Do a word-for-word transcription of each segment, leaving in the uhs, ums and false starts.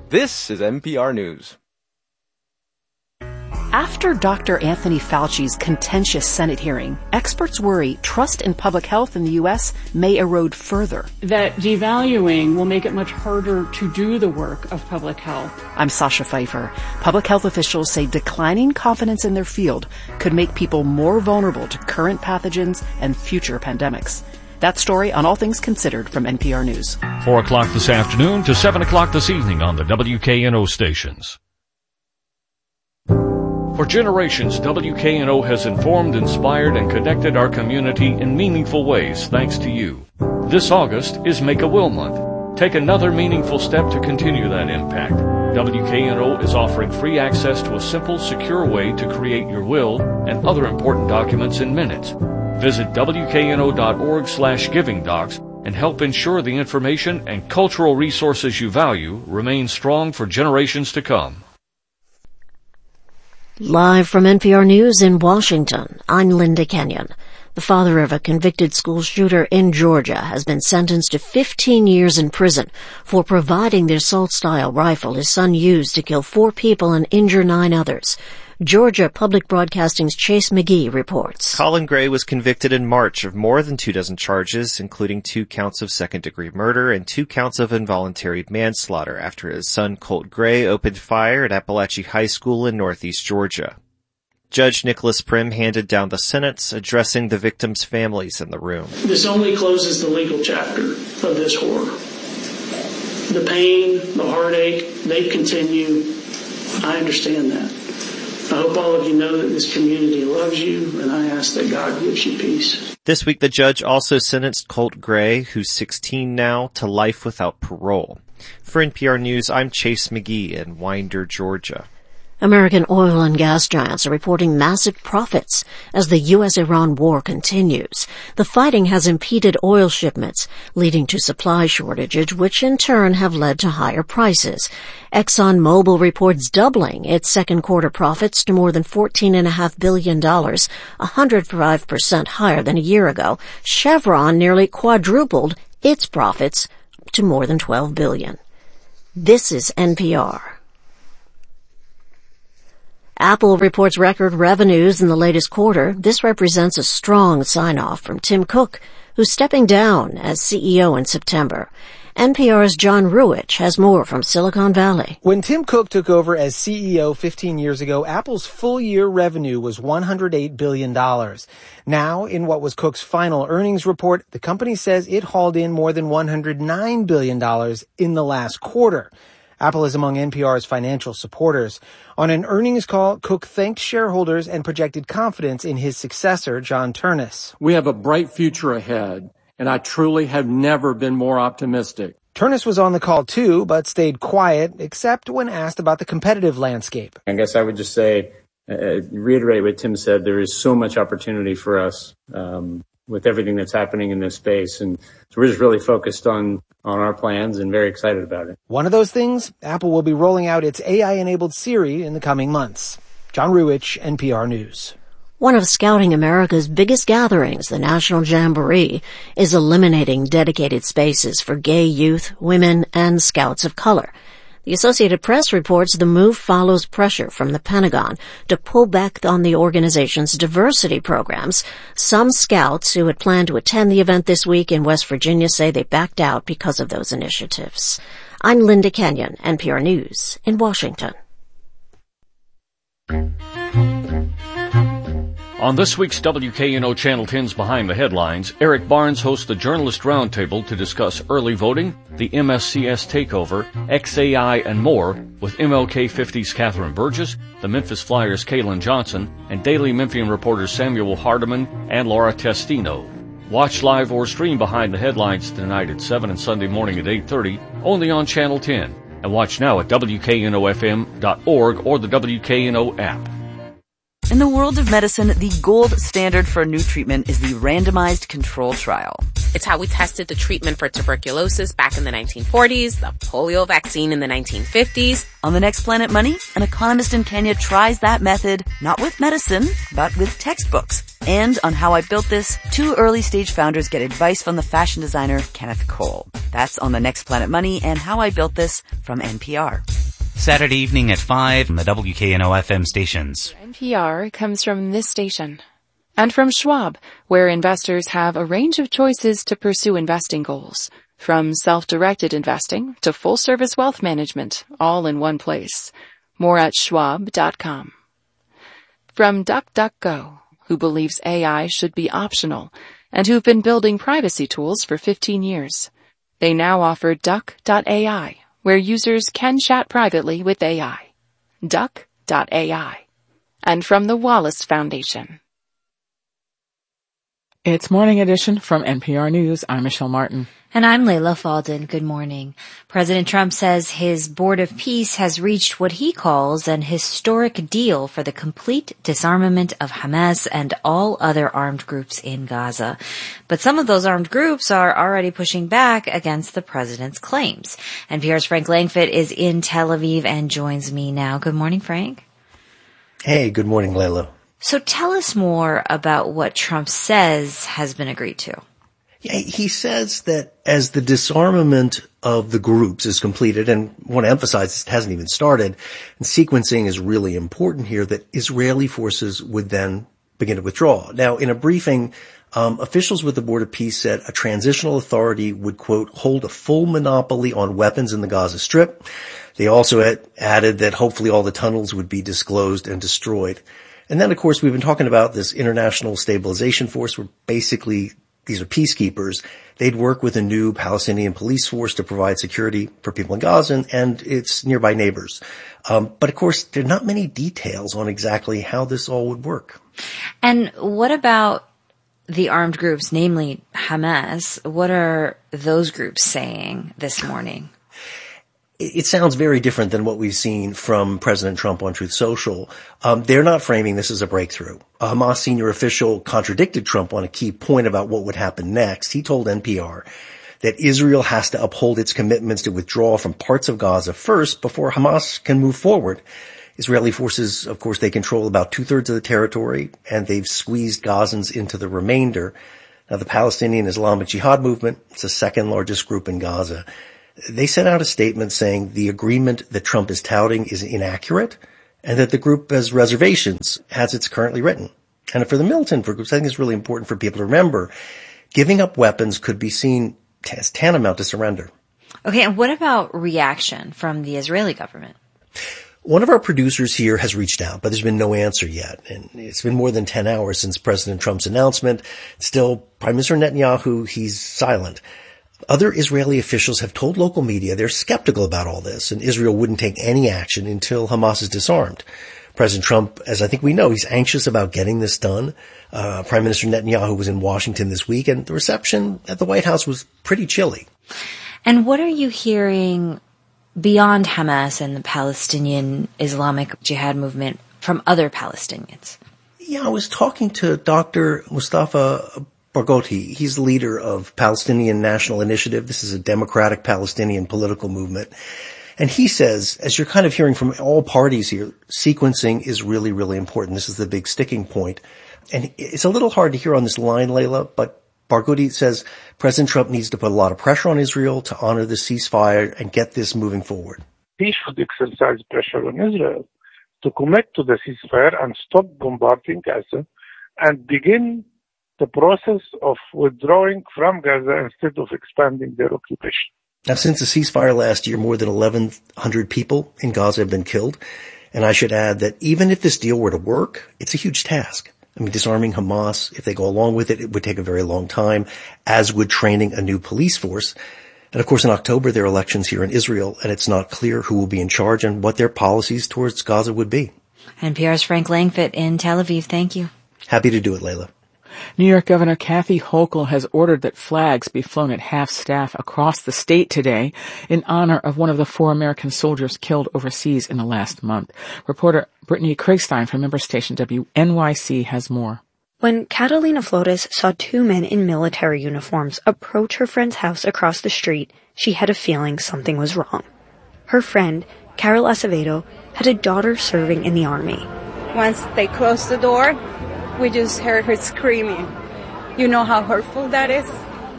This is N P R News. After Doctor Anthony Fauci's contentious Senate hearing, experts worry trust in public health in the U S may erode further. That devaluing will make it much harder to do the work of public health. I'm Sasha Pfeiffer. Public health officials say declining confidence in their field could make people more vulnerable to current pathogens and future pandemics. That story on All Things Considered from N P R News. Four o'clock this afternoon to seven o'clock this evening on the W K N O stations. For generations, W K N O has informed, inspired, and connected our community in meaningful ways thanks to you. This August is Make-A-Will Month. Take another meaningful step to continue that impact. W K N O is offering free access to a simple, secure way to create your will and other important documents in minutes. Visit W K N O dot org slash giving docs and help ensure the information and cultural resources you value remain strong for generations to come. Live from N P R News in Washington, I'm Linda Kenyon. The father of a convicted school shooter in Georgia has been sentenced to fifteen years in prison for providing the assault-style rifle his son used to kill four people and injure nine others. Georgia Public Broadcasting's Chase McGee reports. Colin Gray was convicted in March of more than two dozen charges, including two counts of second-degree murder and two counts of involuntary manslaughter after his son Colt Gray opened fire at Appalachia High School in northeast Georgia. Judge Nicholas Prim handed down the sentence, addressing the victims' families in the room. This only closes the legal chapter of this horror. The pain, the heartache, they continue. I understand that. I hope all of you know that this community loves you, and I ask that God gives you peace. This week, the judge also sentenced Colt Gray, who's sixteen now, to life without parole. For N P R News, I'm Chase McGee in Winder, Georgia. American oil and gas giants are reporting massive profits as the U S Iran war continues. The fighting has impeded oil shipments, leading to supply shortages, which in turn have led to higher prices. ExxonMobil reports doubling its second quarter profits to more than fourteen point five billion dollars, one hundred five percent higher than a year ago. Chevron nearly quadrupled its profits to more than twelve billion dollars. This is N P R. Apple reports record revenues in the latest quarter. This represents a strong sign-off from Tim Cook, who's stepping down as C E O in September. N P R's John Ruwitch has more from Silicon Valley. When Tim Cook took over as C E O fifteen years ago, Apple's full-year revenue was one hundred eight billion dollars. Now, in what was Cook's final earnings report, the company says it hauled in more than one hundred nine billion dollars in the last quarter. Apple is among N P R's financial supporters. On an earnings call, Cook thanked shareholders and projected confidence in his successor, John Ternus. We have a bright future ahead, and I truly have never been more optimistic. Ternus was on the call too, but stayed quiet, except when asked about the competitive landscape. I guess I would just say, uh, reiterate what Tim said, there is so much opportunity for us um, with everything that's happening in this space. And so we're just really focused on, on our plans and very excited about it. One of those things, Apple will be rolling out its A I-enabled Siri in the coming months. John Ruwitch, N P R News. One of Scouting America's biggest gatherings, the National Jamboree, is eliminating dedicated spaces for gay youth, women, and scouts of color. The Associated Press reports the move follows pressure from the Pentagon to pull back on the organization's diversity programs. Some scouts who had planned to attend the event this week in West Virginia say they backed out because of those initiatives. I'm Linda Kenyon, N P R News in Washington. On this week's W K N O Channel ten's Behind the Headlines, Eric Barnes hosts the Journalist Roundtable to discuss early voting, the M S C S takeover, X A I, and more with M L K fifty's Catherine Burgess, the Memphis Flyers' Kalen Johnson, and Daily Memphian reporters Samuel Hardiman and Laura Testino. Watch live or stream Behind the Headlines tonight at seven and Sunday morning at eight thirty, only on Channel ten. And watch now at W K N O F M dot org or the W K N O app. In the world of medicine, the gold standard for a new treatment is the randomized control trial. It's how we tested the treatment for tuberculosis back in the nineteen forties, the polio vaccine in the nineteen fifties. On the next Planet Money, an economist in Kenya tries that method, not with medicine, but with textbooks. And on How I Built This, two early-stage founders get advice from the fashion designer Kenneth Cole. That's on the next Planet Money and How I Built This from N P R. Saturday evening at five on the W K N O F M stations. N P R comes from this station. And from Schwab, where investors have a range of choices to pursue investing goals. From self-directed investing to full-service wealth management, all in one place. More at schwab dot com. From DuckDuckGo, who believes A I should be optional, and who've been building privacy tools for fifteen years. They now offer duck dot A I, where users can chat privately with A I. duck dot A I. And from the Wallace Foundation. It's Morning Edition from N P R News. I'm Michelle Martin. And I'm Layla Falden. Good morning. President Trump says his Board of Peace has reached what he calls an historic deal for the complete disarmament of Hamas and all other armed groups in Gaza. But some of those armed groups are already pushing back against the president's claims. N P R's Frank Langfitt is in Tel Aviv and joins me now. Good morning, Frank. Hey, good morning, Layla. So tell us more about what Trump says has been agreed to. Yeah, he says that as the disarmament of the groups is completed, and I want to emphasize it hasn't even started, and sequencing is really important here, that Israeli forces would then begin to withdraw. Now, in a briefing, um, officials with the Board of Peace said a transitional authority would, quote, hold a full monopoly on weapons in the Gaza Strip. They also had added that hopefully all the tunnels would be disclosed and destroyed. And then, of course, we've been talking about this international stabilization force where basically these are peacekeepers. They'd work with a new Palestinian police force to provide security for people in Gaza and, and its nearby neighbors. Um, but of course, there are not many details on exactly how this all would work. And what about the armed groups, namely Hamas? What are those groups saying this morning? It sounds very different than what we've seen from President Trump on Truth Social. Um, they're not framing this as a breakthrough. A Hamas senior official contradicted Trump on a key point about what would happen next. He told N P R that Israel has to uphold its commitments to withdraw from parts of Gaza first before Hamas can move forward. Israeli forces, of course, they control about two-thirds of the territory, and they've squeezed Gazans into the remainder. Now, the Palestinian Islamic Jihad movement, it's the second largest group in Gaza. They sent out a statement saying the agreement that Trump is touting is inaccurate and that the group has reservations as it's currently written. And for the militant groups, I think it's really important for people to remember, giving up weapons could be seen as tantamount to surrender. Okay, and what about reaction from the Israeli government? One of our producers here has reached out, but there's been no answer yet. And it's been more than ten hours since President Trump's announcement. Still, Prime Minister Netanyahu, he's silent. Other Israeli officials have told local media they're skeptical about all this, and Israel wouldn't take any action until Hamas is disarmed. President Trump, as I think we know, he's anxious about getting this done. Uh, Prime Minister Netanyahu was in Washington this week, and the reception at the White House was pretty chilly. And what are you hearing beyond Hamas and the Palestinian Islamic Jihad movement from other Palestinians? Yeah, I was talking to Doctor Mustafa Barghouti. He's the leader of Palestinian National Initiative. This is a democratic Palestinian political movement. And he says, as you're kind of hearing from all parties here, sequencing is really, really important. This is the big sticking point. And it's a little hard to hear on this line, Layla, but Barghouti says President Trump needs to put a lot of pressure on Israel to honor the ceasefire and get this moving forward. He should exercise pressure on Israel to commit to the ceasefire and stop bombarding Gaza and begin the process of withdrawing from Gaza instead of expanding their occupation. Now, since the ceasefire last year, more than eleven hundred people in Gaza have been killed. And I should add that even if this deal were to work, it's a huge task. I mean, disarming Hamas, if they go along with it, it would take a very long time, as would training a new police force. And of course, in October, there are elections here in Israel, and it's not clear who will be in charge and what their policies towards Gaza would be. N P R's Frank Langfitt in Tel Aviv. Thank you. Happy to do it, Layla. New York Governor Kathy Hochul has ordered that flags be flown at half-staff across the state today in honor of one of the four American soldiers killed overseas in the last month. Reporter Brittany Kriegstein from member station W N Y C has more. When Catalina Flores saw two men in military uniforms approach her friend's house across the street, she had a feeling something was wrong. Her friend, Carol Acevedo, had a daughter serving in the Army. Once they closed the door, we just heard her screaming. You know how hurtful that is?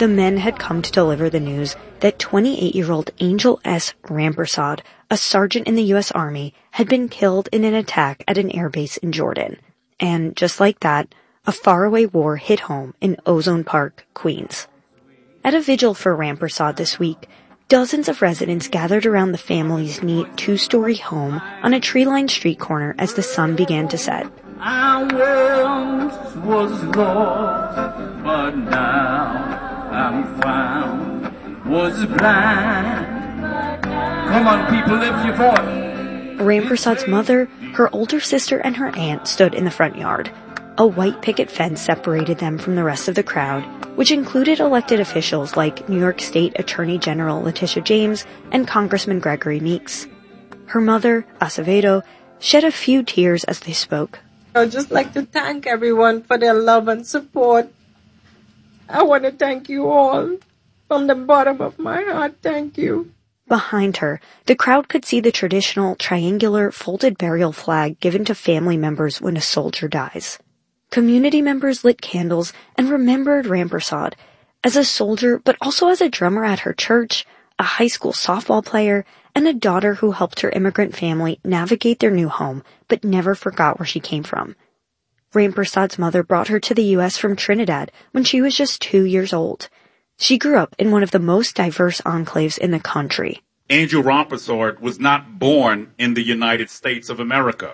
the men had come to deliver the news that twenty-eight-year-old Angel S. Rampersad, a sergeant in the U S Army, had been killed in an attack at an airbase in Jordan. And just like that, a faraway war hit home in Ozone Park, Queens. At a vigil for Rampersad this week, dozens of residents gathered around the family's neat two-story home on a tree-lined street corner as the sun began to set. I once was lost, but now I'm found, was blind. Come on, people, lift your voice. Rampersad's mother, her older sister, and her aunt stood in the front yard. A white picket fence separated them from the rest of the crowd, which included elected officials like New York State Attorney General Letitia James and Congressman Gregory Meeks. Her mother, Acevedo, shed a few tears as they spoke. I would just like to thank everyone for their love and support. I want to thank you all. From the bottom of my heart, thank you. Behind her, the crowd could see the traditional triangular folded burial flag given to family members when a soldier dies. Community members lit candles and remembered Rampersad as a soldier, but also as a drummer at her church, a high school softball player, and a daughter who helped her immigrant family navigate their new home, but never forgot where she came from. Rampersad's mother brought her to the U S from Trinidad when she was just two years old. She grew up in one of the most diverse enclaves in the country. Angel Rampersad was not born in the United States of America.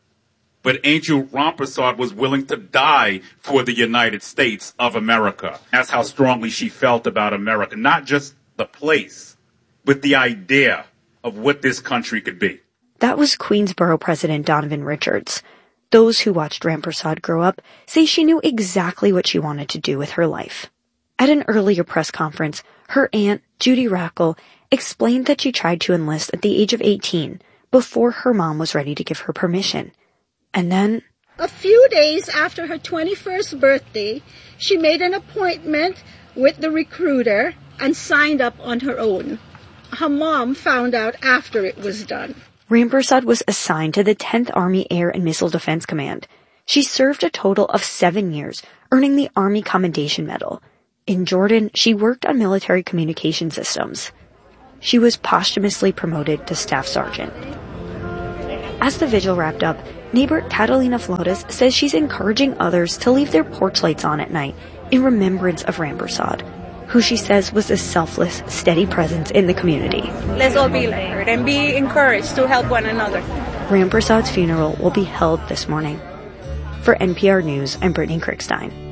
But Angel Rampersad was willing to die for the United States of America. That's how strongly she felt about America. Not just the place, but the idea of what this country could be. That was Queensborough President Donovan Richards. Those who watched Rampersad grow up say she knew exactly what she wanted to do with her life. At an earlier press conference, her aunt, Judy Rackle, explained that she tried to enlist at the age of eighteen, before her mom was ready to give her permission. And then, a few days after her twenty-first birthday, she made an appointment with the recruiter and signed up on her own. Her mom found out after it was done. Rampersad was assigned to the tenth Army Air and Missile Defense Command. She served a total of seven years, earning the Army Commendation Medal. In Jordan, she worked on military communication systems. She was posthumously promoted to Staff Sergeant. As the vigil wrapped up, neighbor Catalina Flores says she's encouraging others to leave their porch lights on at night in remembrance of Rampersad, who she says was a selfless, steady presence in the community. Let's all be like her and be encouraged to help one another. Rampersad's funeral will be held this morning. For N P R News, I'm Brittany Krickstein.